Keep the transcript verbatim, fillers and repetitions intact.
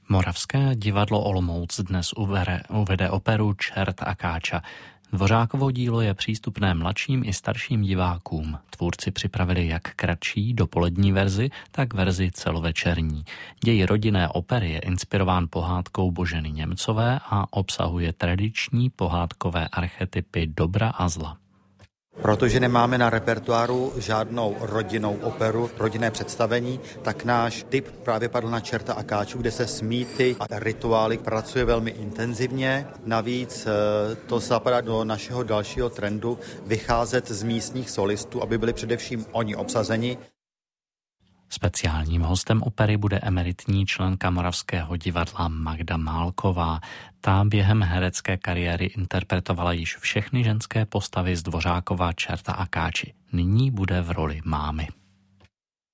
Moravské divadlo Olomouc dnes uvede, uvede operu Čert a káča. Dvořákovo dílo je přístupné mladším i starším divákům. Tvůrci připravili jak kratší dopolední verzi, tak verzi celovečerní. Děj rodinné opery je inspirován pohádkou Boženy Němcové a obsahuje tradiční pohádkové archetypy dobra a zla. Protože nemáme na repertoáru žádnou rodinnou operu, rodinné představení, tak náš tip právě padl na Čerta a káču, kde se s mýty a rituály pracuje velmi intenzivně. Navíc to zapadá do našeho dalšího trendu vycházet z místních solistů, aby byli především oni obsazeni. Speciálním hostem opery bude emeritní členka Moravského divadla Magda Málková. Ta během herecké kariéry interpretovala již všechny ženské postavy z Dvořákova Čerta a káči. Nyní bude v roli mámy.